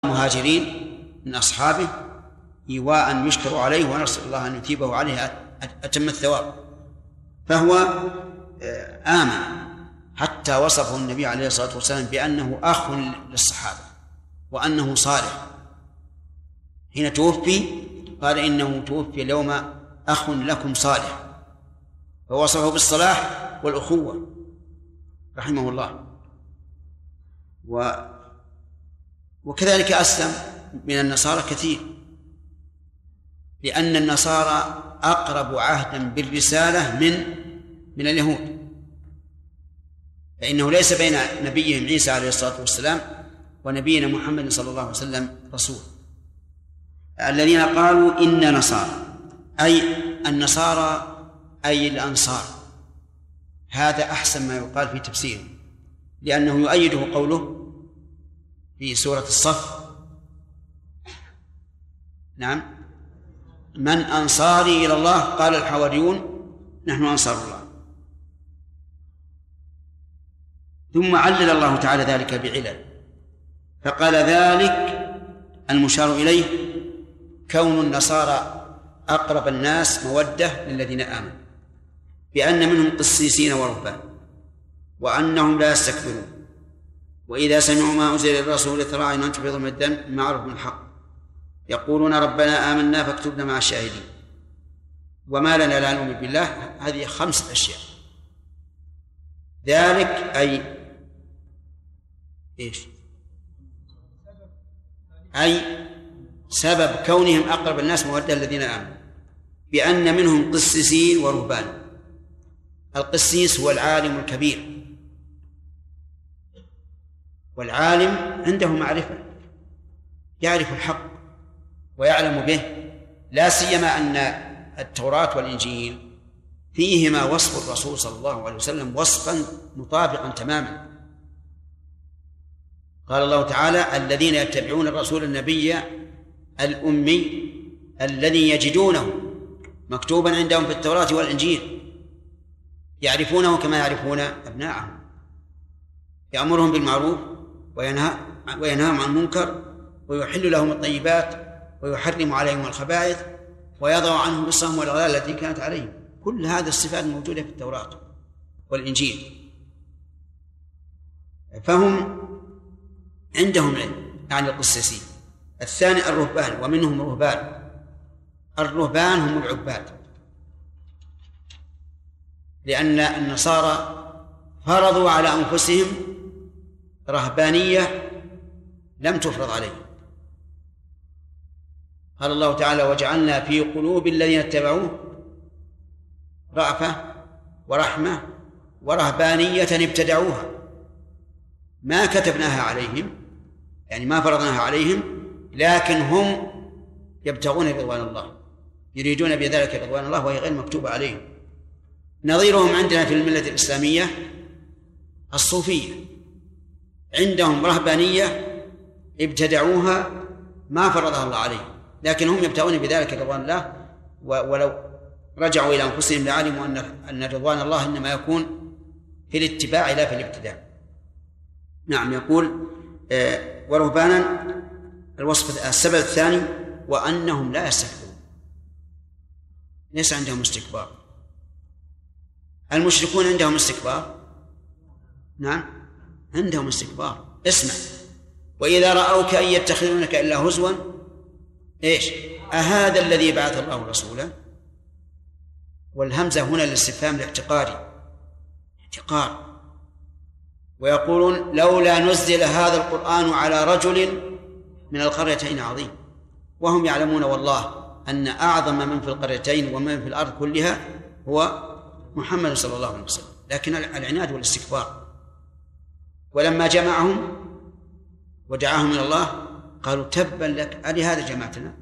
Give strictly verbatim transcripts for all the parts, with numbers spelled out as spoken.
المهاجرين من أصحابه إيواء يشكر عليه ونسأل الله أن يثيبه عليه أتم الثواب، فهو آمن حتى وصفه النبي عليه الصلاة والسلام بأنه أخ للصحابة وأنه صالح. حين توفي قال إنه توفي اليوم أخ لكم صالح، فوصفه بالصلاح والأخوة رحمه الله. و وكذلك أسلم من النصارى كثير، لأن النصارى أقرب عهدا بالرسالة من من اليهود، فإنه ليس بين نبيهم عيسى عليه الصلاة والسلام ونبينا محمد صلى الله عليه وسلم رسول. الذين قالوا إن نصارى أي النصارى أي الأنصار، هذا أحسن ما يقال في تفسيره، لأنه يؤيده قوله في سورة الصف: نعم من أنصاري إلى الله قال الحواريون نحن أنصار الله. ثم علل الله تعالى ذلك بعلل، فقال ذلك المشار إليه كون النصارى أقرب الناس مودة للذين آمنوا، بأن منهم قسيسين ورهبان، وأنهم لا يستكبرون، وإذا سمعوا ما أنزل الرسول ترى عينهم تفيض من الدم مما عرفوا من الحق، يقولون ربنا آمنا فاكتبنا مع الشاهدين، وما لنا لا نؤمن بالله. هذه خمسة أشياء. ذلك أي إيش؟ أي سبب كونهم أقرب الناس مودة الذين آمنوا، بأن منهم قسيسين ورهبان. القسيس هو العالم الكبير، والعالم عنده معرفة، يعرف الحق ويعلم به، لا سيما أن التوراة والإنجيل فيهما وصف الرسول صلى الله عليه وسلم وصفا مطابقا تماما. قال الله تعالى: الذين يتبعون الرسول النبي الأمي الذي يجدونه مكتوبا عندهم في التوراة والإنجيل يعرفونه كما يعرفون أبناءهم، يأمرهم بالمعروف وينهى وينهاهم عن المنكر ويحل لهم الطيبات ويحرم عليهم الخبائث ويضع عنهم إصرهم والأغلال التي كانت عليهم. كل هذه الصفات موجودة في التوراة والإنجيل، فهم عندهم علم عن القسيسين. الثاني الرهبان، ومنهم رهبان. الرهبان هم العباد، لأن النصارى فرضوا على أنفسهم رهبانية لم تفرض عليهم. قال الله تعالى: وجعلنا في قلوب الذين اتبعوه رأفة ورحمة ورهبانية ابتدعوها ما كتبناها عليهم، يعني ما فرضناها عليهم، لكن هم يبتغون رضوان الله، يريدون بذلك رضوان الله وهي غير مكتوبة عليهم. نظيرهم عندنا في الملة الإسلامية الصوفية، عندهم رهبانية ابتدعوها ما فرضها الله عليهم، لكن هم يبتغون بذلك رضوان الله، ولو رجعوا إلى أنفسهم لعلموا أن أن رضوان الله إنما يكون في الاتباع لا في الابتداع. نعم. يقول آه ورهبانا. الوصف السبب الثاني: وأنهم لا يستكبرون، ليس عندهم استكبار. المشركون عندهم استكبار؟ نعم عندهم استكبار. اسمع: وإذا رأوك أن يتخذونك إلا هزوا إيش؟ أهذا الذي بعث الله رسولا؟ والهمزة هنا للاستفهام الاعتقاري، اعتقار. ويقولون لولا نزل هذا القرآن على رجل من القريتين عظيم، وهم يعلمون والله أن أعظم من في القريتين ومن في الأرض كلها هو محمد صلى الله عليه وسلم، لكن العناد والاستكبار. ولما جمعهم ودعاهم إلى الله قالوا: تبا لك ألهذا جمعتنا؟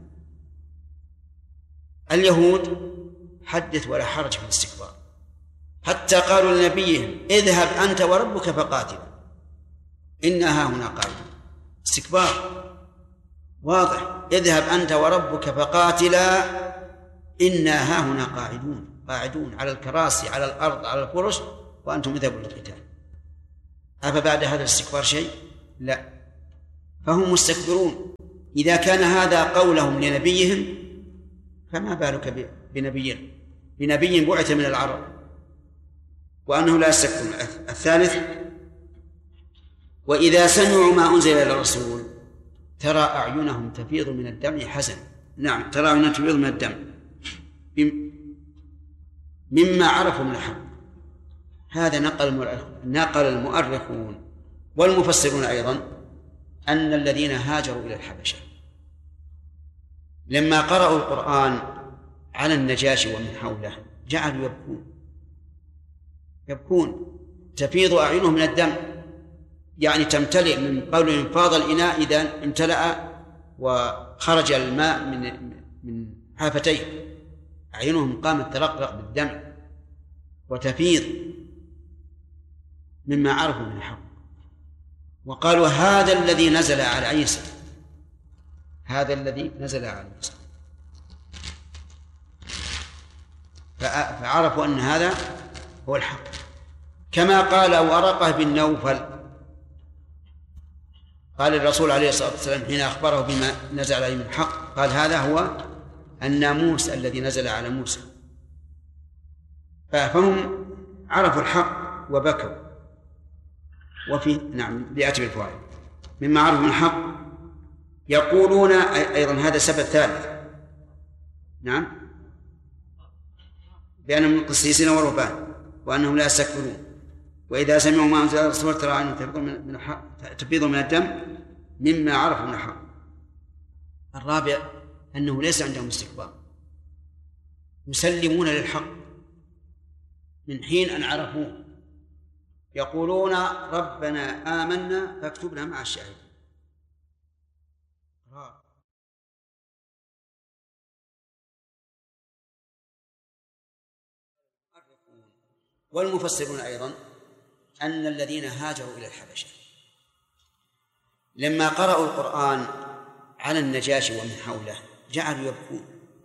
اليهود حدث ولا حرج في الاستكبار، حتى قالوا لنبيهم: اذهب أنت وربك فقاتل إنا هاهنا قاعدون. استكبار واضح: اذهب أنت وربك فقاتلا إنا هاهنا قاعدون، قاعدون على الكراسي على الأرض على الفرش وأنتم اذهبوا للقتال. أفبعد هذا الاستكبار شيء؟ لا. فهم مستكبرون. إذا كان هذا قولهم لنبيهم فما بالك بنبي بنبي بعث من العرب وأنه لا يستكبرون. الثالث: وإذا سمعوا ما أنزل إلى الرسول ترى أعينهم تفيض من الدمع حزن. نعم، ترى أعينهم تفيض من الدمع مما عرفوا من الحق. هذا نقل نقل المؤرخون والمفسرون أيضا أن الذين هاجروا إلى الحبشة لما قرأوا القرآن على النجاشي ومن حوله جعلوا يبكون يبكون تفيض أعينهم من الدم، يعني تمتلئ من قولهم فاض الإناء إذا امتلأ وخرج الماء من من حافتيه، أعينهم قامت ترقرق بالدمع وتفيض مما عرفوا من الحق. وقالوا هذا الذي نزل على عيسى، هذا الذي نزل على عيسى، فعرفوا أن هذا هو الحق. كما قال ورقة بن نوفل، قال الرسول عليه الصلاة والسلام حين أخبره بما نزل عليه من الحق قال هذا هو الناموس الذي نزل على موسى. فهم عرفوا الحق وبكوا. وفي نعم بيأتي بالفوائد مما عرفوا من الحق يقولون أيضا هذا سبب ثالث، نعم، بأنهم من القسيسين والرهبان وأنهم لا يستكبرون. وإذا سمعوا ما أنزل الرسول ترى أنهم من الحق تفيض من الدم مما عرفوا من الحق. الرابع أنه ليس عندهم استكبار، يسلمون للحق من حين أن عرفوه، يقولون ربنا آمنا فاكتبنا مع الشاهدين. والمفسرون أيضا أن الذين هاجروا إلى الحبشة لما قرأوا القرآن على النجاشي ومن حوله جعلوا يبكون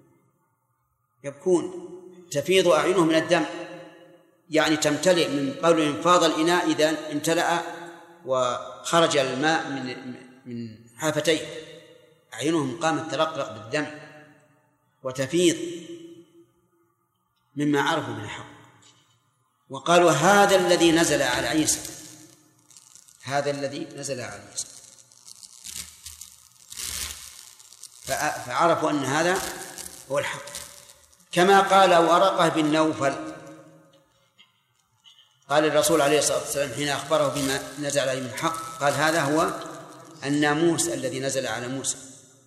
يبكون تفيض أعينهم من الدم، يعني تمتلئ من قولهم فاض الإناء إذا امتلأ وخرج الماء من من حافتيه، أعينهم قامت ترقرق بالدمع وتفيض مما عرفوا من الحق. وقالوا هذا الذي نزل على عيسى، هذا الذي نزل على عيسى، فعرفوا أن هذا هو الحق. كما قال ورقة بن نوفل، قال الرسول عليه الصلاة والسلام حين أخبره بما نزل عليه من الحق قال هذا هو الناموس الذي نزل على موسى.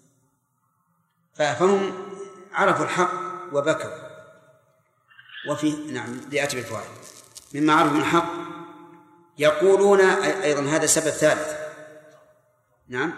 فهم عرفوا الحق وبكوا. وفي نعم بيأتي بالفوائد مما عرفوا من الحق يقولون أيضا هذا سبب ثالث، نعم،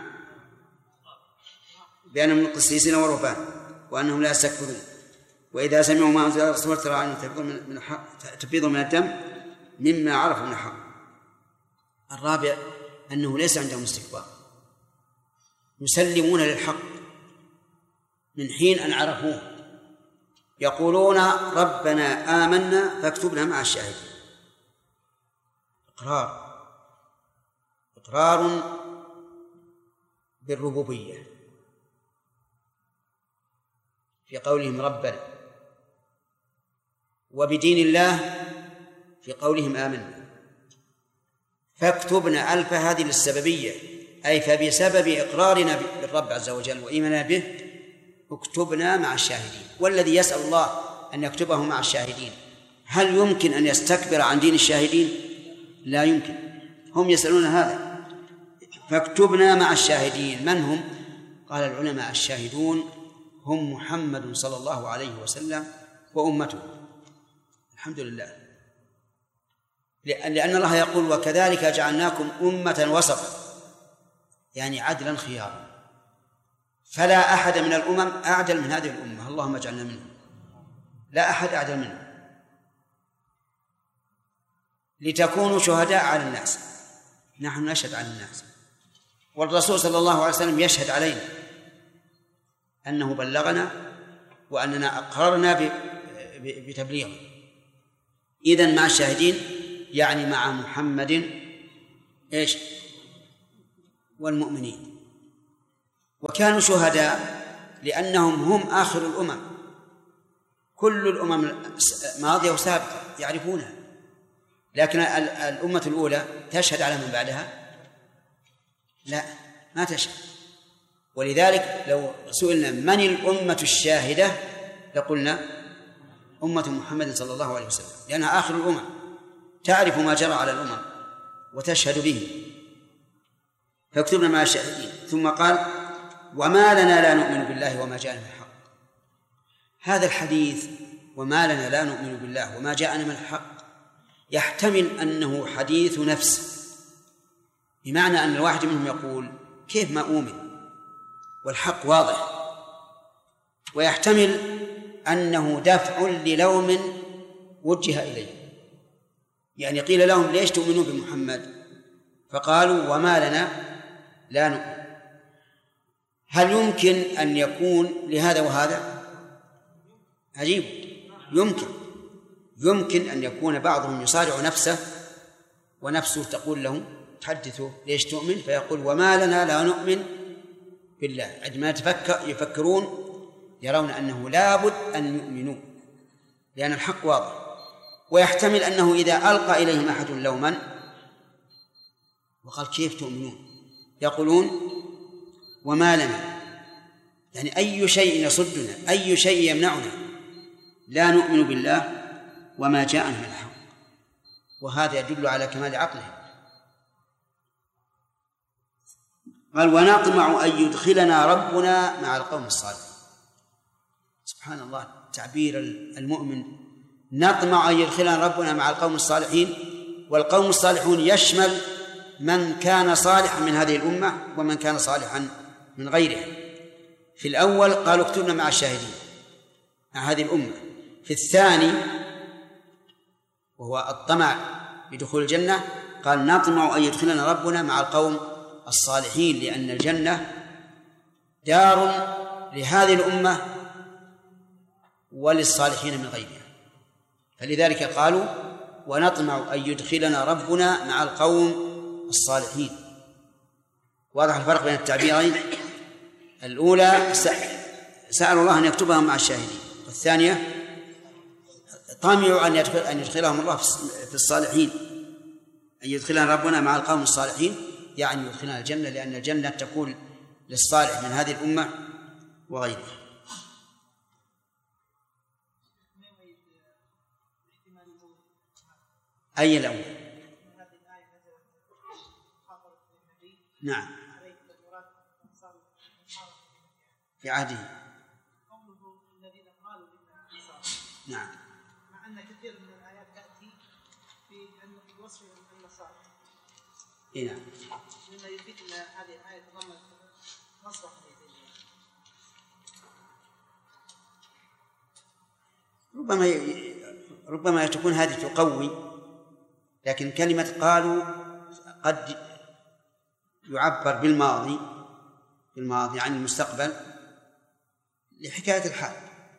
بأنهم من القسيسين والرهبان وأنهم لا يستكبرون. وإذا سمعوا ما أنزل الرسول ترى أنهم تفيض من الدم مما عرفوا من الحق. الرابع أنه ليس عندهم استكبار، يسلمون للحق من حين أن عرفوه، يقولون ربنا آمنا فاكتبنا مع الشاهدين. إقرار إقرار بالربوبية في قولهم ربنا، وبدين الله في قولهم آمنا. فاكتبنا ألف هذه للسببية، أي فبسبب إقرارنا بالرب عز وجل وإيماننا به اكتبنا مع الشاهدين. والذي يسأل الله أن يكتبه مع الشاهدين هل يمكن أن يستكبر عن دين الشاهدين؟ لا يمكن. هم يسألون هذا، فاكتبنا مع الشاهدين. من هم؟ قال العلماء الشاهدون هم محمد صلى الله عليه وسلم وأمته. الحمد لله، لأن الله يقول وكذلك جعلناكم أمة وسطا، يعني عدلا خيارا، فلا أحد من الأمم أعدل من هذه الأمة، اللهم اجعلنا منهم، لا أحد أعدل منهم، لتكونوا شهداء على الناس. نحن نشهد على الناس، والرسول صلى الله عليه وسلم يشهد علينا أنه بلغنا وأننا أقررنا بتبليغه. إذن مع الشاهدين يعني مع محمد إيش والمؤمنين. وكانوا شهداء لأنهم هم آخر الأمم، كل الأمم ماضية وسابقة يعرفونها، لكن الأمة الأولى تشهد على من بعدها؟ لا، ما تشهد. ولذلك لو سئلنا من الأمة الشاهدة لقلنا أمة محمد صلى الله عليه وسلم، لأنها آخر الأمم تعرف ما جرى على الأمم وتشهد به، فاكتبنا مع الشاهدين. ثم قال وما لنا لا نؤمن بالله وما جاءنا من الحق. هذا الحديث وما لنا لا نؤمن بالله وما جاءنا من الحق يحتمل أنه حديث نفس، بمعنى أن الواحد منهم يقول كيف ما أؤمن والحق واضح، ويحتمل أنه دفع للوم وجه إليه، يعني قيل لهم ليش تؤمنون بمحمد؟ فقالوا وما لنا لا نؤمن. هل يمكن أن يكون لهذا وهذا؟ عجيب، يمكن يمكن أن يكون بعضهم يصارع نفسه ونفسه تقول له تحدثه ليش تؤمن، فيقول وما لنا لا نؤمن بالله. عندما يتفكر يفكرون يرون أنه لابد أن يؤمنوا لأن الحق واضح. ويحتمل أنه إذا ألقى إليهم أحد لوما وقال كيف تؤمنون يقولون وما لنا، يعني أي شيء يصدنا، أي شيء يمنعنا، لا نؤمن بالله وما جاءنا من الحق. وهذا يدل على كمال عقله. قال ونطمع أن يدخلنا ربنا مع القوم الصالحين. سبحان الله، تعبير المؤمن نطمع أن يدخلنا ربنا مع القوم الصالحين، والقوم الصالحون يشمل من كان صالحا من هذه الأمة ومن كان صالحا من غيرها. في الأول قالوا اكتبنا مع الشاهدين مع هذه الأمة، في الثاني وهو الطمع بدخول الجنة قال نطمع أن يدخلنا ربنا مع القوم الصالحين، لأن الجنة دار لهذه الأمة وللصالحين من غيرها. فلذلك قالوا ونطمع أن يدخلنا ربنا مع القوم الصالحين. واضح الفرق بين التعبيرين؟ الأولى سأل الله أن يكتبهم مع الشاهدين، والثانية طمعوا أن يدخل أن يدخلهم الله في الصالحين، أن يدخلنا ربنا مع القوم الصالحين، يعني يدخلنا الجنة، لأن الجنة تكون للصالح من هذه الأمة وغيرها. أي الأول؟ نعم في عهده. نعم. مع أن كثير من الآيات تأتي في أن وصف النصارى. إيه نعم. مما يفيد أن هذه الآية تضمن نصر حديثين. ربما ي... ربما تكون هذه تقوي، لكن كلمة قالوا قد يعبر بالماضي بالماضي عن المستقبل لحكاية الحال.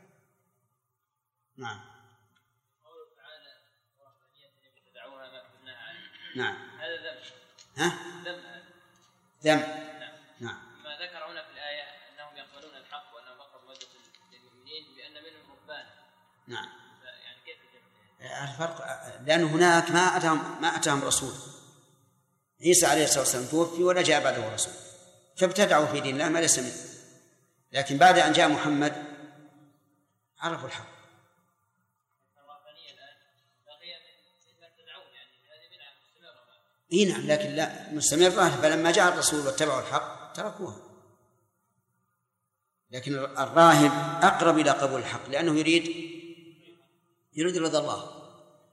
نعم. قوله تعالى ورهبانية ابتدعوها ما كتبناها عليهم. نعم. هذا ذم. ها؟ ذم. ذم. نعم. نعم. ما ذكر هنا في الآية أنهم يقبلون الحق وأنهم أقرب مودة للمؤمنين بأن منهم رهبان. نعم. يعني كيف الجمع؟ الفرق لأن هناك ما أتاهم ما أتاهم رسول. عيسى عليه الصلاة والسلام توفي ولا جاء بعده رسول، فابتدعوا في دين الله ما ليس منه. لكن بعد أن جاء محمد عرفوا الحق. اي نعم، لكن لا مستمرة، فلما جاء الرسول واتبعوا الحق تركوها. لكن الراهب أقرب إلى قبول الحق لأنه يريد يريد رضا الله.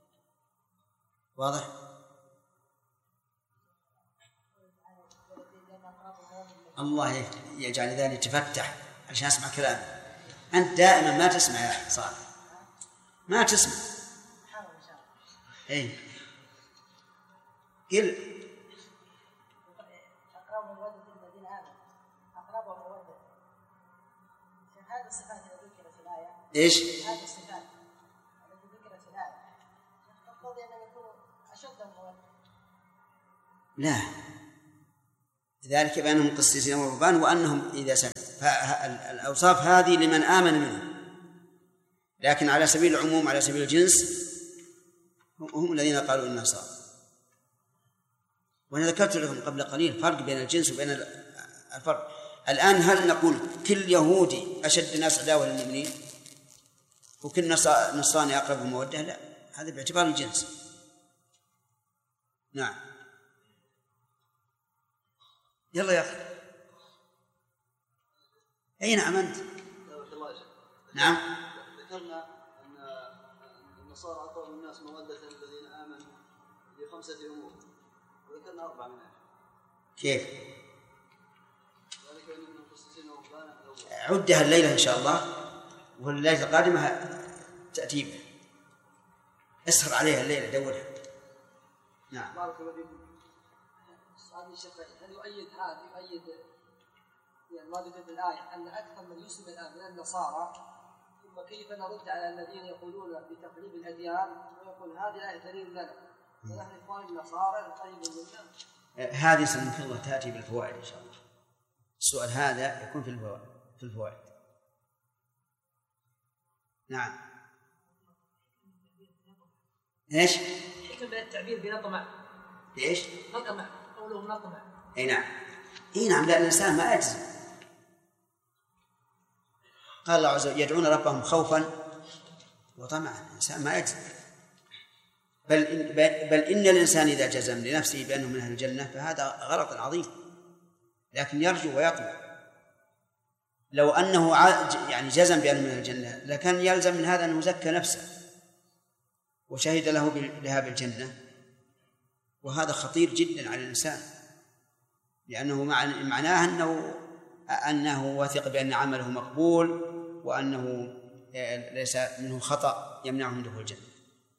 واضح؟ الله يجعل ذلك يتفتح عشان أسمع كلامه. أنت دائما ما تسمع يا صالح، ما تسمع. إيه قل أقرب مودة الذين آمنوا، أقرب مودة. هذه الصفات التي ذكرت في الآية. إيش؟ هذه الصفات التي ذكرت في الآية تقتضي أن يكونوا أشد مودة. لا، ذلك بأنهم قسيسين ورهبان وأنهم إذا سمعوا. فالأوصاف هذه لمن آمن منهم، لكن على سبيل العموم على سبيل الجنس هم الذين قالوا إنها صار. وأنا ذكرت لكم قبل قليل فرق بين الجنس وبين الفرق. الآن هل نقول كل يهودي أشد الناس عداوة للمؤمنين وكل نصراني أقرب المودة؟ لا، هذا باعتبار الجنس. نعم. يلا يا أخي. أي نعم أنت. نعم. ذكرنا أن النصارى أعطوا الناس مودة الذين آمنوا بخمسة أمور، وذكرنا أربعة منها. كيف؟ ذلك أنهم مخصصين ورهبانا. عدها الليلة إن شاء الله، والليلة القادمة تأتي به. اسهر عليها الليلة دورها. نعم. بارك الله فيكم. هذه الشيخ هل يؤيد هذا يؤيد يعني ما ذكر في الآية أن أكثر من يسلم الآن من النصارى، ثم كيف نرد على الذين يقولون بتقليد الأديان ويقول هذه الآية دليل لنا ونحن إخوان النصارى قريب منا؟ هذه سنة الله تأتي بالفوائد إن شاء الله. السؤال هذا يكون في الفوائد في الفوائد. نعم. ايش؟ حكم التعبير بنطمع. ايش؟ نطمع، قوله نطمع. اي نعم. اي نعم، لأن الإنسان ما يجزم. قال الله عز وجل يدعون ربهم خوفا وطمعا، الإنسان ما يجزم. بل إن, بل إن الإنسان إذا جزم لنفسه بأنه من أهل الجنة فهذا غلط عظيم، لكن يرجو ويطمع. لو أنه يعني جزم بأنه من أهل الجنة لكان يلزم من هذا أنه زكى نفسه وشهد له بها بالجنة، وهذا خطير جدا على الإنسان، لأنه معناه أنه أنه واثق بأن عمله مقبول وأنه ليس منه خطأ يمنعه من دخول الجنة.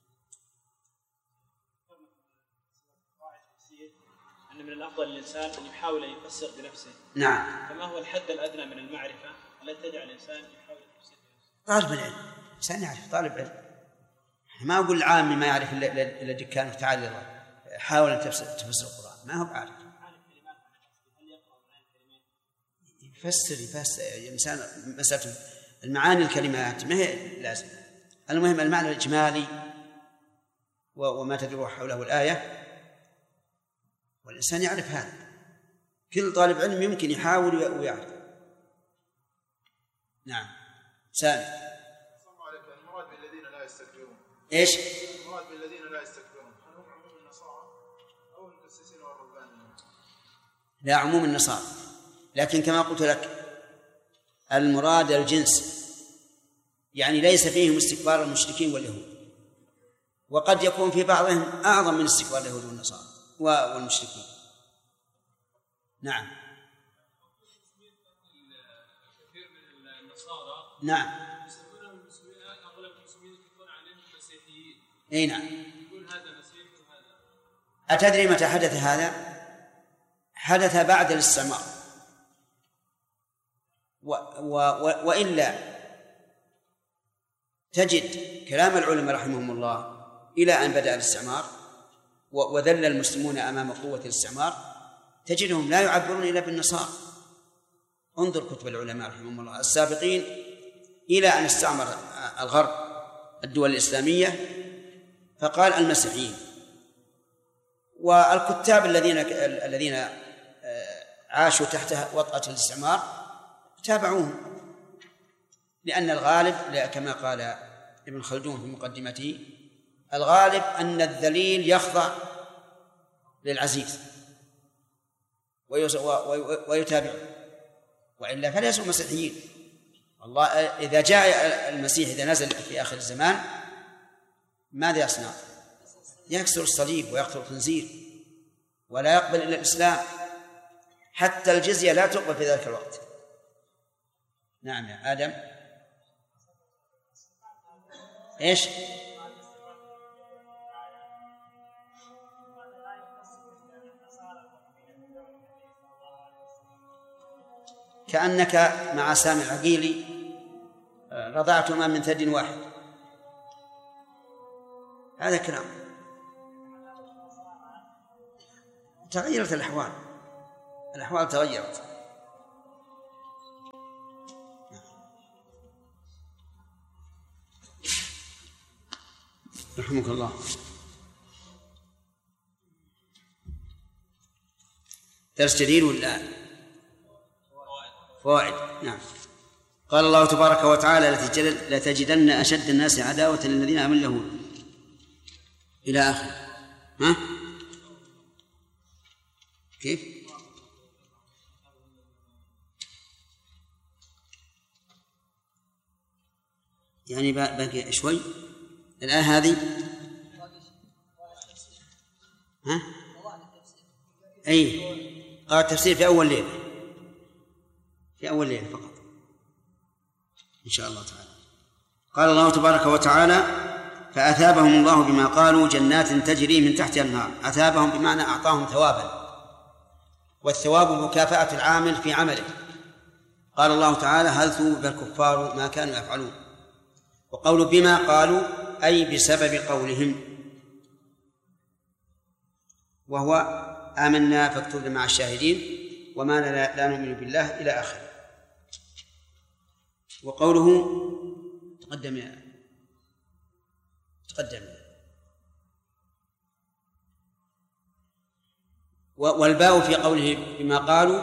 أن من الأفضل للإنسان أن يحاول أن يفسر بنفسه. نعم. فما هو الحد الأدنى من المعرفة التي تجعل الإنسان يحاول أن يفسر بنفسه؟ طالب العلم، إنسان يعرف، طالب علم. ما أقول العامي ما يعرف إلا دكان وتعالى حاول أن تفسر القرآن، ما هو بعارف. يفسر يفسر الإنسان مسألة المعاني الكلمات ما هي لازم، المهم المعنى الإجمالي وما تدور حوله الآية، والإنسان يعرف هذا. كل طالب علم يمكن يحاول ويعرف. نعم. سامي. المراد بالذين لا يستكبرون. إيش؟ المراد بالذين لا يستكبرون هل هم عموم النصارى أو المقسسين والرهبانيين؟ لا، عموم النصارى، لكن كما قلت لك المراد الجنس، يعني ليس فيهم استكبار المشركين واليهود، وقد يكون في بعضهم أعظم من استكبار اليهود والنصارى والمشركين. نعم. كثير من النصارى نعم. يسمونهم المسلمين، أغلب المسلمين يكون عليهم مسيحيين. أي نعم. يقول هذا مسيحي وهذا. أتدري متى حدث هذا؟ حدث بعد الاستعمار، و و و وإلا تجد كلام العلماء رحمهم الله إلى أن بدأ الاستعمار وذل المسلمون أمام قوة الاستعمار تجدهم لا يعبرون إلا بالنصارى. انظر كتب العلماء رحمهم الله السابقين إلى أن استعمر الغرب الدول الإسلامية فقال المسيحيين، والكتاب الذين الذين عاشوا تحت وطأة الاستعمار تابعوهم، لأن الغالب كما قال ابن خلدون في مقدمته الغالب أن الذليل يخضع للعزيز ويتابعه، وإلا فليسوا مسيحيين. والله إذا جاء المسيح إذا نزل في آخر الزمان ماذا يصنع؟ يكسر الصليب ويقتل الخنزير ولا يقبل إلا الإسلام، حتى الجزية لا تقبل في ذلك الوقت. نعم يا آدم. إيش؟ كأنك مع سامي العقيلي رضعتما من ثدي واحد، هذا كلام. تغيرت الأحوال، الأحوال تغيرت. رحمك الله. درس جديد ولا فوائد؟ نعم. قال الله تبارك وتعالى: لتجدن أشد الناس عداوة للذين آمنوا اليهود إلى آخر. ها؟ كيف؟ يعني باقي شوي الآية هذه. ها؟ أي قال التفسير في أول ليلة، في أول ليلة فقط إن شاء الله تعالى. قال الله تبارك وتعالى: فأثابهم الله بما قالوا جنات تجري من تحتها الأنهار. أثابهم بمعنى أعطاهم ثوابا، والثواب مكافأة العامل في عمله. قال الله تعالى: هل ثوب الكفار ما كانوا يفعلون. وقول بما قالوا أي بسبب قولهم، وهو آمنا فاكتبنا مع الشاهدين وما لا, لا نؤمن بالله إلى آخره. وقوله تقدم يا تقدم والباء في قوله بما قالوا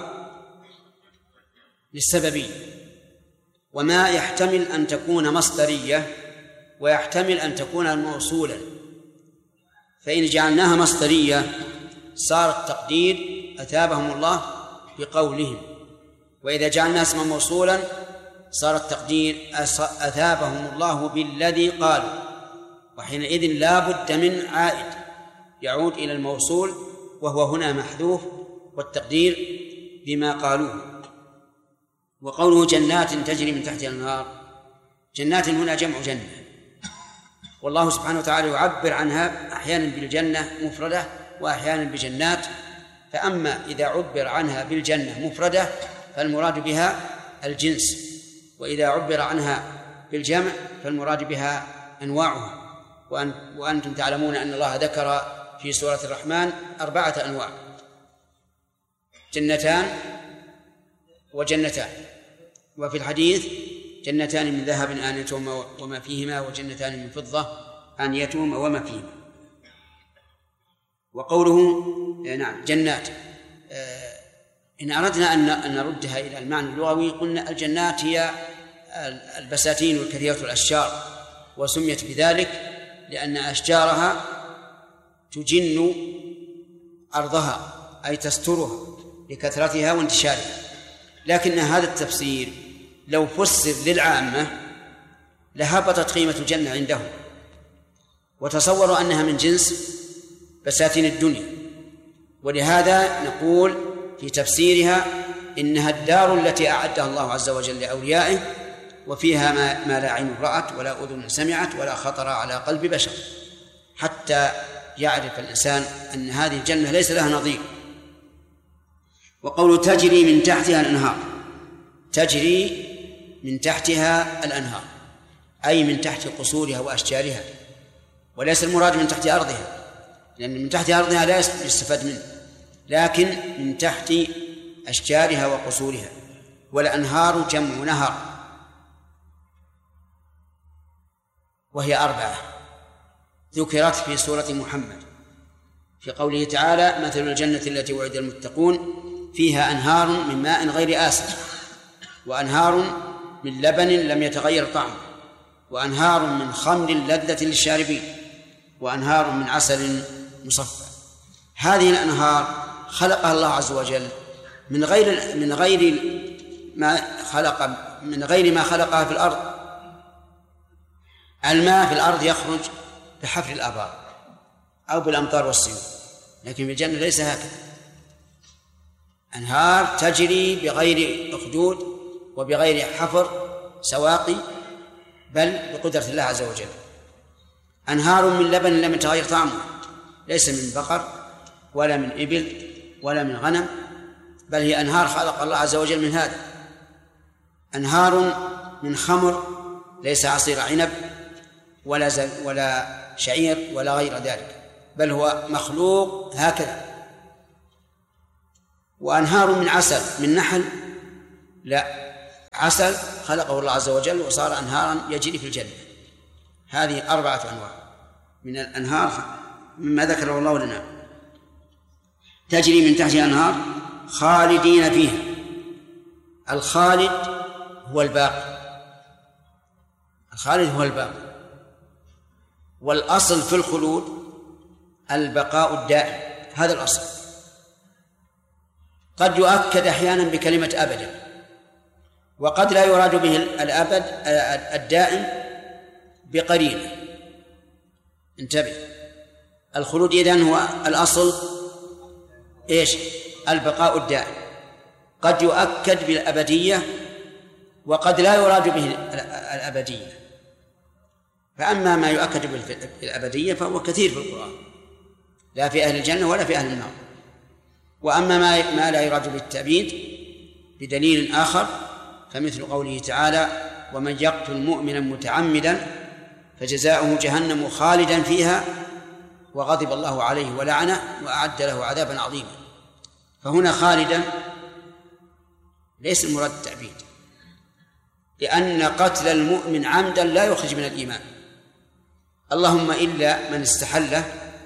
للسببية، وما يحتمل أن تكون مصدرية ويحتمل أن تكون موصولا، فإن جعلناها مصدرية صار التقدير أثابهم الله بقولهم، وإذا جعلناها اسما موصولا صار التقدير أثابهم الله بالذي قالوا، وحينئذ لا بد من عائد يعود إلى الموصول، وهو هنا محذوف، والتقدير بما قالوه. وقوله جنات تجري من تحتها الأنهار، جنات هنا جمع جنة، والله سبحانه وتعالى يعبر عنها أحيانا بالجنة مفردة وأحيانا بجنات، فأما إذا عبر عنها بالجنة مفردة فالمراد بها الجنس، وإذا عبر عنها بالجمع فالمراد بها أنواعها. وأنتم تعلمون أن الله ذكر في سورة الرحمن أربعة أنواع: جنتان وجنتان، وفي الحديث جنتان من ذهب آنيتهما وما فيهما، وجنتان من فضة آنيتهما وما فيهما. وقوله نعم جنات، إن أردنا أن نردها إلى المعنى اللغوي قلنا الجنات هي البساتين والكثيرة الأشجار، وسميت بذلك لأن أشجارها تجن أرضها أي تسترها لكثرتها وانتشارها. لكن هذا التفسير لو فسر للعامة لهبطت قيمة الجنة عندهم، وتصوروا أنها من جنس بساتين الدنيا. ولهذا نقول في تفسيرها إنها الدار التي أعدها الله عز وجل لأوليائه، وفيها ما, ما لا عين رأت ولا أذن سمعت ولا خطر على قلب بشر، حتى يعرف الإنسان أن هذه الجنة ليس لها نظير. وقول تجري من تحتها الأنهار، تجري من تحتها الأنهار أي من تحت قصورها وأشجارها، وليس المراد من تحت أرضها، لأن من تحت أرضها لا يستفاد منه، لكن من تحت أشجارها وقصورها. والأنهار جمع نهر، وهي أربعة ذكرت في سورة محمد في قوله تعالى: مثل الجنة التي وعد المتقون فيها أنهار من ماء غير آسن، وأنهار من لبن لم يتغير طعمه، وأنهار من خمر لذة للشاربين، وأنهار من عسل مصفى. هذه الأنهار خلقها الله عز وجل من غير من غير ما خلق من غير ما خلقها في الأرض. الماء في الأرض يخرج بحفر الآبار أو بالأمطار والسيول، لكن في الجنة ليس هكذا. أنهار تجري بغير أخدود وبغير حفر سواقي، بل بقدرة الله عز وجل. أنهار من لبن لم يتغير طعمه، ليس من بقر ولا من إبل ولا من غنم، بل هي أنهار خلق الله عز وجل من هذا. أنهار من خمر، ليس عصير عنب ولا زل ولا شعير ولا غير ذلك، بل هو مخلوق هكذا. وأنهار من عسل من نحل لا، عسل خلقه الله عز وجل وصار أنهارا يجري في الجنة. هذه أربعة أنواع من الأنهار مما ذكره الله لنا، تجري من تحتها أنهار خالدين فيها. الخالد هو الباقي، الخالد هو الباقي، والأصل في الخلود البقاء الدائم، هذا الأصل. قد يؤكد أحيانا بكلمة أبدا، وقد لا يراد به الأبد الدائم بقرينة. انتبه، الخلود إذن هو الأصل إيش؟ البقاء الدائم. قد يؤكد بالأبدية وقد لا يراد به الأبدية. فأما ما يؤكد بالأبدية فهو كثير في القرآن، لا في أهل الجنة ولا في أهل النار. وأما ما لا يراد بالتأبيد بدليل آخر فمثل قوله تعالى: ومن يقتل مؤمنا متعمدا فجزاؤه جهنم خالدا فيها وغضب الله عليه ولعنه وأعد له عذابا عظيما. فهنا خالدا ليس المراد التأبيد، لأن قتل المؤمن عمدا لا يخرج من الإيمان، اللهم إلا من استحله،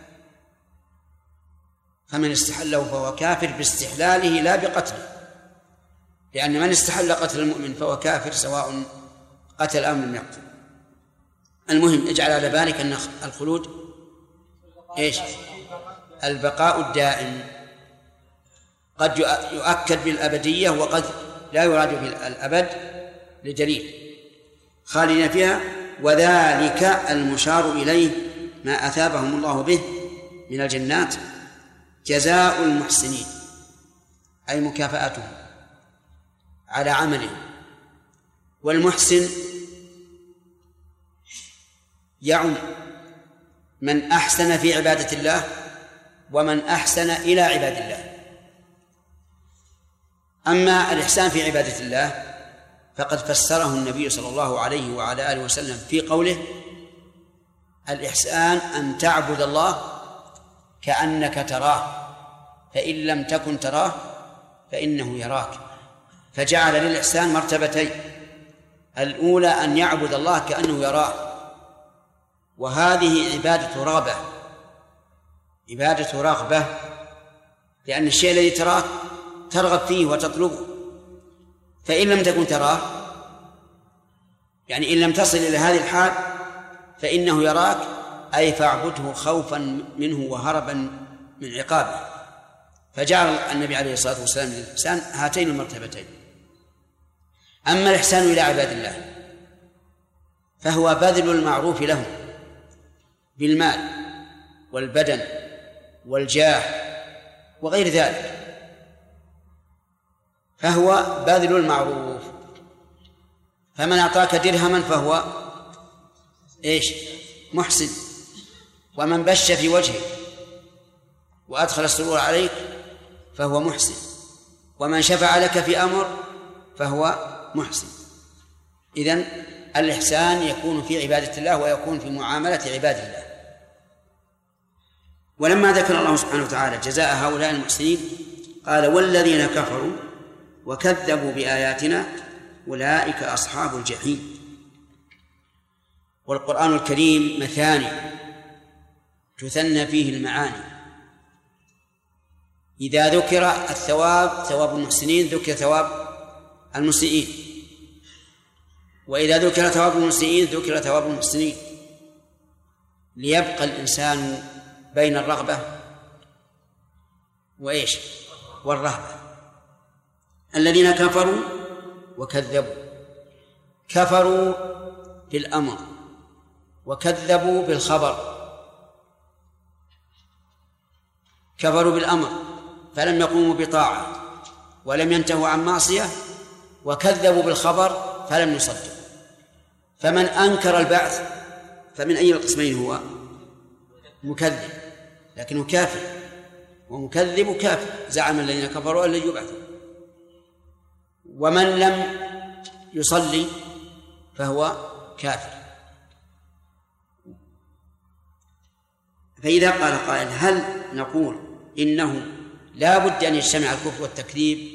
فمن استحله فهو كافر باستحلاله لا بقتله، لأن من استحل قتل المؤمن فهو كافر سواء قتل أم لم يقتل. المهم اجعل على بالك أن الخلود إيش؟ البقاء الدائم، قد يؤكد بالأبدية وقد لا يراد بالأبد لدليل خالدين فيها. وذلك المشار إليه ما أثابهم الله به من الجنات جزاء المحسنين، أي مكافأتهم على عملهم. والمحسن يعم من أحسن في عبادة الله ومن أحسن إلى عباد الله. أما الإحسان في عبادة الله فقد فسره النبي صلى الله عليه وعلى آله وسلم في قوله: الإحسان أن تعبد الله كأنك تراه فإن لم تكن تراه فإنه يراك. فجعل للإحسان مرتبتين: الأولى أن يعبد الله كأنه يراه، وهذه عبادة رغبة، عبادة رغبة، لأن الشيء الذي تراه ترغب فيه وتطلبه. فإن لم تكن تراه، يعني إن لم تصل إلى هذه الحال فإنه يراك، أي فاعبده خوفا منه وهربا من عقابه. فجعل النبي عليه الصلاة والسلام للإحسان هاتين المرتبتين. أما الإحسان إلى عباد الله فهو بذل المعروف لهم بالمال والبدن والجاه وغير ذلك، فهو بذل المعروف. فمن أعطاك درهما فهو إيش؟ محسن. ومن بش في وجهك وأدخل السرور عليك فهو محسن. ومن شفع لك في أمر فهو محسن. إذن الإحسان يكون في عبادة الله ويكون في معاملة عباد الله. ولما ذكر الله سبحانه وتعالى جزاء هؤلاء المحسنين قال: والذين كفروا وكذبوا بآياتنا أولئك أصحاب الجحيم. والقرآن الكريم مثاني تثنى فيه المعاني. إذا ذكر الثواب ثواب المحسنين ذكر ثواب المسيئين، وإذا ذكر ثواب المسيئين ذكر ثواب المحسنين، ليبقى الإنسان بين الرغبة وإيش؟ والرهبة. الذين كفروا وكذبوا، كفروا بالأمر وكذبوا بالخبر. كفروا بالأمر فلم يقوموا بطاعة ولم ينتهوا عن معصية، وكذبوا بالخبر فلم يصدقوا. فمن أنكر البعث فمن أي القسمين هو؟ مكذب، لكنه كافر، ومكذب كافر. زعم الذين كفروا أن لن يبعثوا. ومن لم يصلي فهو كافر. فإذا قال قائل: هل نقول إنه لا بد أن يجتمع الكفر والتكذيب؟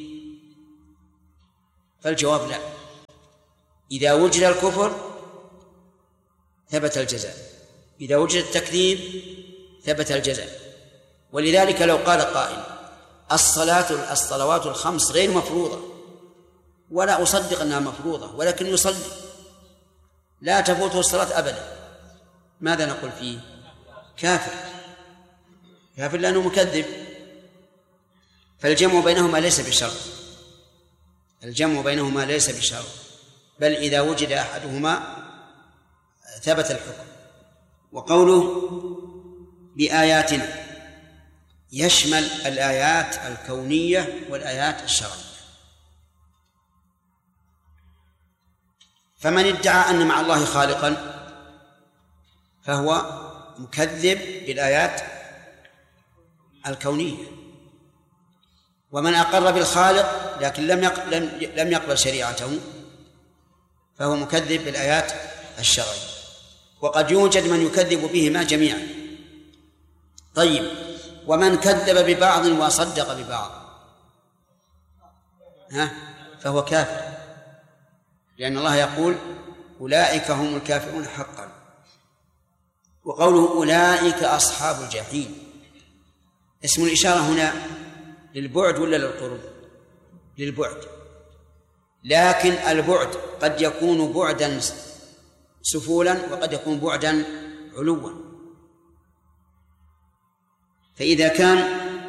فالجواب لا. إذا وجد الكفر ثبت الجزاء، إذا وجد التكذيب ثبت الجزاء. ولذلك لو قال قائل الصلاة الصلوات الخمس غير مفروضة ولا أصدق أنها مفروضة ولكن يصلي لا تفوته الصلاة أبدا، ماذا نقول فيه؟ كافر، كافر لأنه مكذب. فالجمع بينهما ليس بشرط، الجمع بينهما ليس بشرط، بل إذا وجد أحدهما ثبت الحكم. وقوله بآياتنا يشمل الآيات الكونية والآيات الشرعية. فمن ادعى أن مع الله خالقا فهو مكذب بالآيات الكونية، ومن أقر بالخالق لكن لم لم يقبل شريعته فهو مكذب بالآيات الشرعية. وقد يوجد من يكذب بهما جميعا. طيب، ومن كذب ببعض وصدق ببعض ها فهو كافر، لأن الله يقول أولئك هم الكافرون حقا. وقوله أولئك أصحاب الجحيم، اسم الإشارة هنا للبعد ولا للقرب؟ للبعد، لكن البعد قد يكون بعدا سفولا وقد يكون بعدا علوا. فإذا كان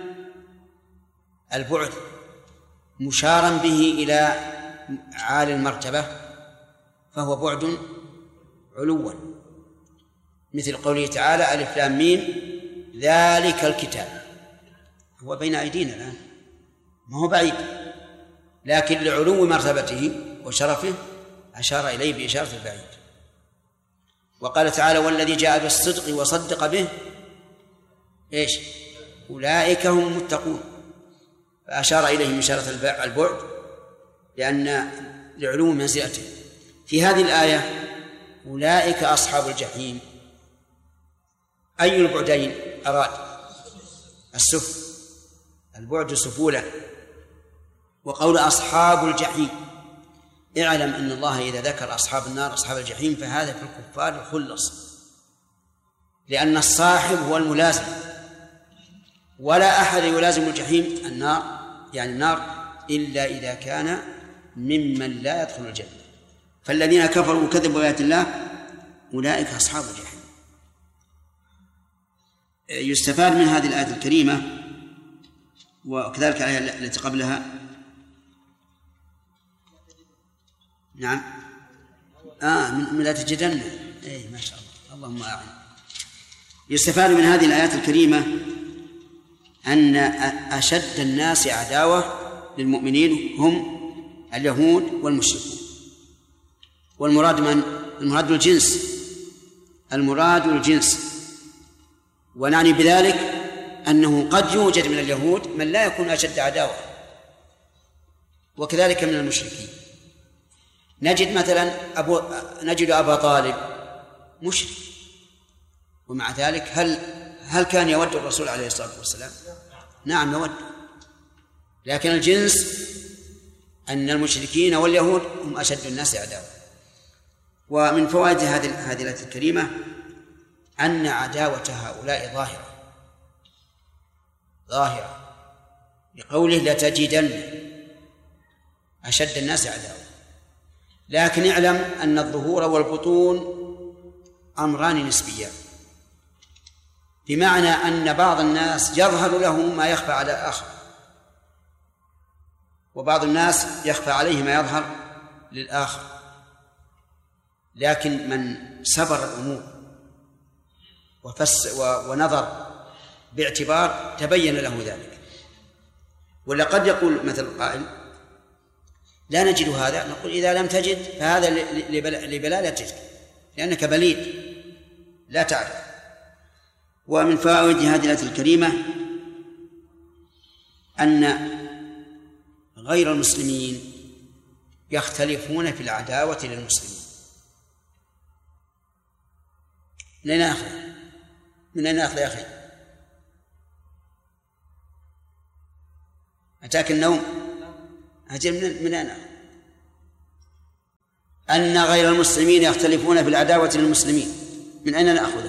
البعد مشارا به إلى عالي المرتبة فهو بعد علوا، مثل قوله تعالى ألف لام ميم ذلك الكتاب، هو بين أيدينا الآن ما هو بعيد، لكن لعلو مرتبته وشرفه أشار إليه بإشارة البعيد. وقال تعالى والذي جاء بالصدق وصدق به إيش؟ أولئك هم المتقون، فأشار إليه إشارة البعد لأن لعلو منزلته. في هذه الآية أولئك أصحاب الجحيم، أي البعدين أراد؟ السفل، البعد سفولة. وقول أصحاب الجحيم، اعلم أن الله إذا ذكر أصحاب النار أصحاب الجحيم فهذا في الكفار خلص، لأن الصاحب هو الملازم، ولا أحد يلازم الجحيم النار يعني النار إلا إذا كان ممن لا يدخل الجنة. فالذين كفروا وكذبوا بآيات الله أولئك أصحاب الجحيم. يستفاد من هذه الآية الكريمة وكذلك الآية التي قبلها نعم آه من لا تجدن إيه ما شاء الله اللهم أعن. يستفاد من هذه الآيات الكريمة أن أشد الناس عداوة للمؤمنين هم اليهود والمشركون. والمراد من؟ المراد الجنس، المراد الجنس. ونعني بذلك أنه قد يوجد من اليهود من لا يكون أشد عداوة، وكذلك من المشركين. نجد مثلا أبو نجد أبا طالب مشرك، ومع ذلك هل هل كان يود الرسول عليه الصلاة والسلام؟ نعم يود. لكن الجنس أن المشركين واليهود هم أشد الناس عداوة. ومن فوائد هذه هذه الآية الكريمة أن عداوة هؤلاء ظاهرة ظاهرة لقوله لتجدن أشد الناس عداوة. لكن اعلم أن الظهور والبطون أمران نسبيان، بمعنى أن بعض الناس يظهر له ما يخفى على آخر، وبعض الناس يخفى عليه ما يظهر للآخر. لكن من سبر الأمور وفس ونظر باعتبار تبين له ذلك. ولا قد يقول مثل قائل لا نجد هذا، نقول إذا لم تجد فهذا لبلالتك لأنك بليد لا تعرف. ومن فوائد هذه الآية الكريمة أن غير المسلمين يختلفون في العداوة للمسلمين. من أين أخذ؟ من أين أخذ يا أخي؟ أتاك النوم؟ أجل من, من أنا أن غير المسلمين يختلفون في العداوة للمسلمين، من أين نأخذه؟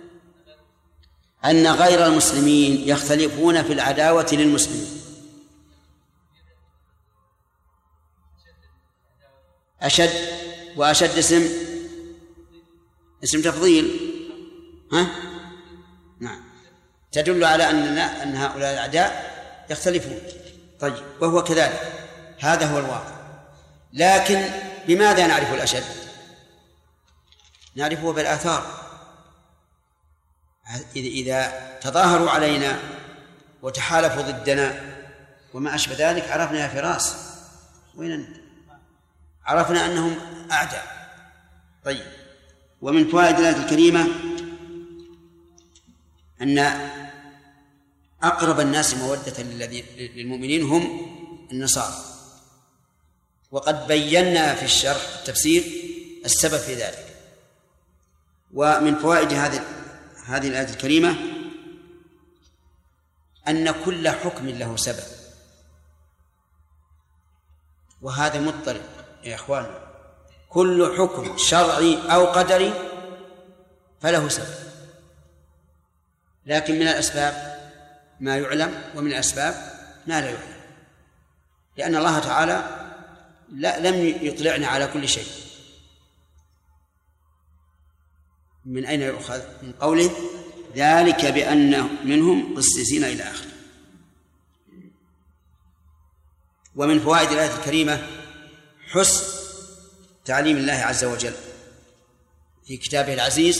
أن غير المسلمين يختلفون في العداوة للمسلمين. أشد، وأشد اسم اسم تفضيل، ها؟ نعم، تدل على أن أن هؤلاء الأعداء يختلفون. طيب، وهو كذلك، هذا هو الواقع. لكن بماذا نعرف الأشد؟ نعرفه بالآثار. إذا تظاهروا علينا وتحالفوا ضدنا وما أشبه ذلك عرفنا يا فراس وين أنت؟ عرفنا أنهم أعداء. طيب، ومن فوائد الآية الكريمة أن أقرب الناس مودة للمؤمنين هم النصارى، وقد بينا في الشرح التفسير السبب في ذلك. ومن فوائد هذه هذه الآية الكريمة أن كل حكم له سبب، وهذا مضطرب يا إخوان. كل حكم شرعي أو قدري فله سبب، لكن من الأسباب ما يعلم ومن الأسباب ما لا يعلم، لأن الله تعالى لا لم يطلعنا على كل شيء. من أين يؤخذ؟ من قوله ذلك بأن منهم قسيسين إلى آخره. ومن فوائد الآية الكريمة حسن تعليم الله عز وجل في كتابه العزيز،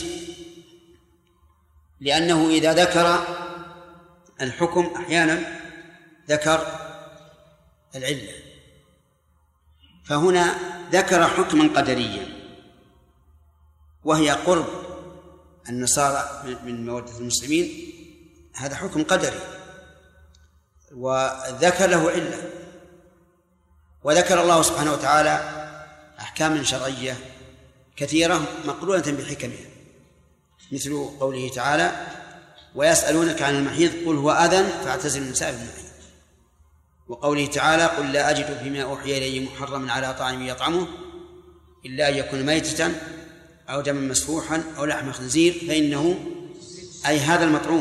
لأنه إذا ذكر الحكم أحيانا ذكر العلة، فهنا ذكر حكما قدريا وهي قرب النصارى من مودة المسلمين، هذا حكم قدري وذكر له علة. وذكر الله سبحانه وتعالى أحكام شرعية كثيرة مقرونة بحكمها، مثل قوله تعالى ويسألونك عن المحيض قل هو أذى فاعتزلوا النساء في المحيض، وقوله تعالى قل لا أجد فيما أوحي إلي محرما على طاعم يطعمه إلا أن يكون ميتة أو دما مسفوحا أو لحم خنزير فإنه أي هذا المطعوم.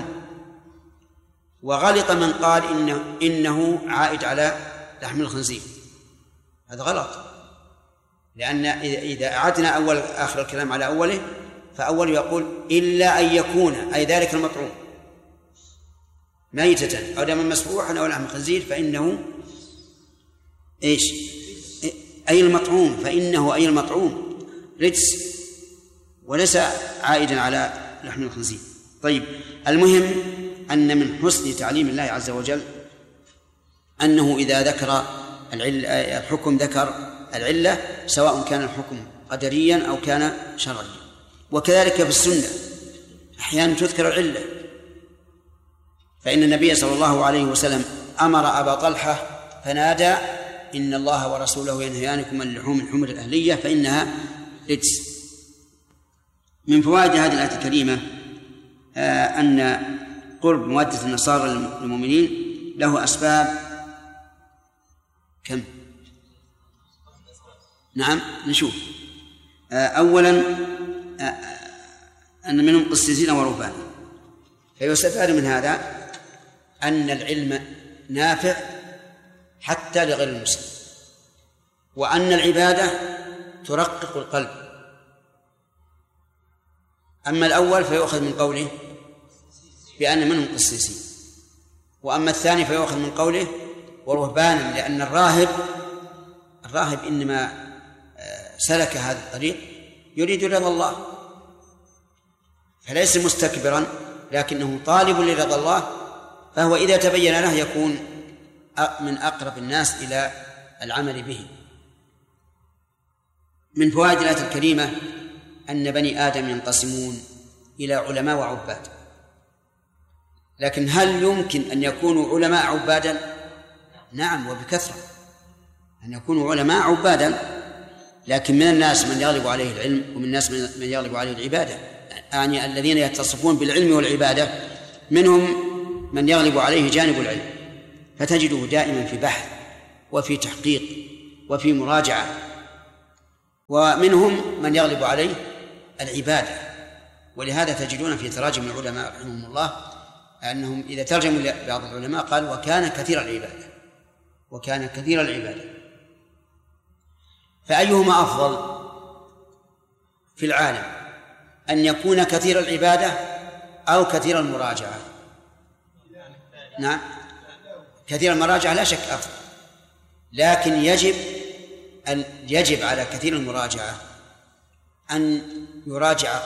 وغلط من قال إنه, إنه عائد على لحم الخنزير، هذا غلط، لأن إذا أعدنا أول آخر الكلام على أوله فأول يقول إلا أن يكون أي ذلك المطعوم ميتة أو دما مسفوحا أو لحم خنزير فإنه إيش؟ أي المطعوم، فإنه أي المطعوم رجس وليس عائدا على لحم الخنزير. طيب، المهم أن من حسن تعليم الله عز وجل أنه إذا ذكر الحكم ذكر العلة، سواء كان الحكم قدريا أو كان شرعيا. وكذلك في السنة أحيانا تذكر العلة، فإن النبي صلى الله عليه وسلم أمر أبا طلحة فنادى إن الله ورسوله ينهيانكم عن لحوم الحمر الأهلية فإنها رجس. من فوائد هذه الآية الكريمة أن قرب مودة النصارى للمؤمنين له أسباب كم؟ نعم نشوف. أولا أن منهم قسيسين ورهبان، فيستفاد من هذا أن العلم نافع حتى لغير المسلم، وأن العبادة ترقق القلب. أما الأول فيؤخذ من قوله بأن منهم قسيسين، وأما الثاني فيؤخذ من قوله ورهبانا، لأن الراهب الراهب إنما سلك هذا الطريق يريد رضا الله، فليس مستكبرا لكنه طالب لرضا الله، فهو إذا تبين له يكون من أقرب الناس إلى العمل به. من فوائد الآية الكريمة أن بني آدم ينقسمون إلى علماء وعباد، لكن هل يمكن أن يكونوا علماء عبادا؟ نعم، وبكثرة أن يكونوا علماء عبادا، لكن من الناس من يغلب عليه العلم ومن الناس من يغلب عليه العبادة، يعني الذين يتصفون بالعلم والعبادة منهم من يغلب عليه جانب العلم فتجده دائما في بحث وفي تحقيق وفي مراجعة. ومنهم من يغلب عليه العبادة، ولهذا تجدون في تراجم العلماء رحمهم الله أنهم إذا ترجموا بعض العلماء قال وكان كثير العبادة، وكان كثير العبادة. فأيهما أفضل في العالم، أن يكون كثير العبادة أو كثير المراجعة؟ نعم، كثير المراجعة لا شك أفضل، لكن يجب أن يجب على كثير المراجعة أن يراجع